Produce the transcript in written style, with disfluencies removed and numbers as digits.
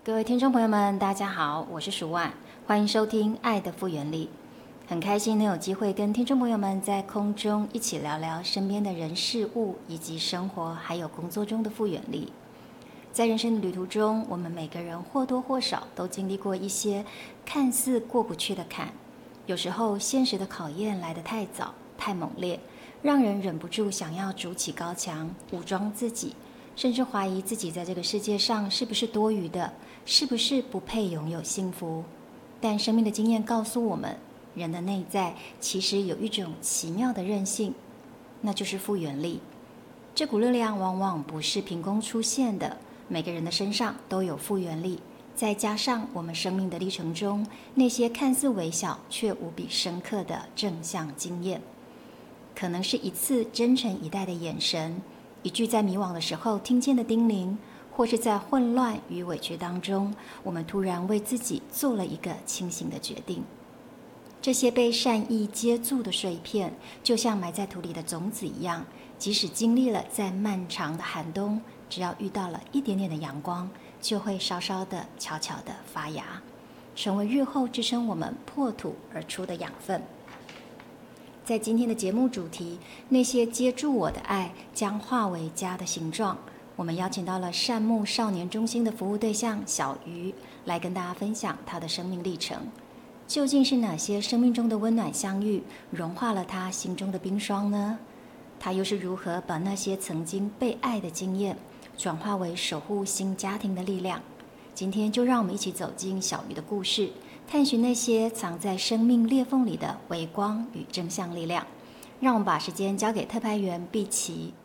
各位听众朋友们，大家好，我是蜀婉，欢迎收听《爱的复原力》。很开心能有机会跟听众朋友们在空中一起聊聊身边的人事物，以及生活还有工作中的复原力。在人生的旅途中，我们每个人或多或少都经历过一些看似过不去的坎。有时候现实的考验来得太早、太猛烈，让人忍不住想要筑起高墙，武装自己，甚至怀疑自己在这个世界上是不是多余的，是不是不配拥有幸福。但生命的经验告诉我们，人的内在其实有一种奇妙的韧性，那就是复原力。这股力量往往不是凭空出现的，每个人的身上都有复原力，再加上我们生命的历程中那些看似微小却无比深刻的正向经验，可能是一次真诚以待的眼神，一句在迷惘的时候听见的叮咛，或是在混乱与委屈当中，我们突然为自己做了一个清醒的决定。这些被善意接住的碎片，就像埋在土里的种子一样，即使经历了在漫长的寒冬，只要遇到了一点点的阳光，就会稍稍的、悄悄的发芽，成为日后支撑我们破土而出的养分。在今天的节目主题，那些接住我的爱将化为家的形状，我们邀请到了善牧少年中心的服务对象小鱼，来跟大家分享他的生命历程。究竟是哪些生命中的温暖相遇，融化了他心中的冰霜呢？他又是如何把那些曾经被爱的经验，转化为守护新家庭的力量？今天就让我们一起走进小鱼的故事，探寻那些藏在生命裂缝里的微光与正向力量。让我们把时间交给特派员碧琪。